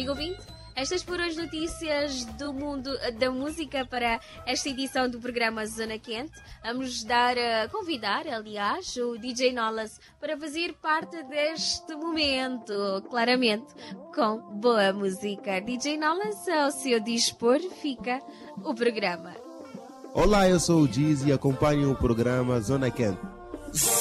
Amigo ouvinte, estas foram as notícias do mundo da música para esta edição do programa Zona Quente. Vamos convidar, aliás, o DJ Nolas para fazer parte deste momento, claramente, com boa música. DJ Nolas, ao seu dispor fica o programa. Olá, eu sou o Diz e acompanho o programa Zona Quente.